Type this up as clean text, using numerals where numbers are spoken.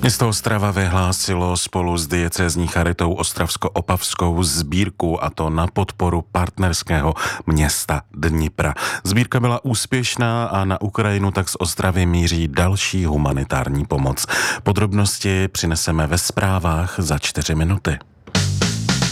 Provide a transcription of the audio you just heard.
Město Ostrava vyhlásilo spolu s diecézní charitou Ostravsko-Opavskou sbírku, a to na podporu partnerského města Dnipra. Sbírka byla úspěšná a na Ukrajinu tak z Ostravy míří další humanitární pomoc. Podrobnosti přineseme ve zprávách za 4 minuty.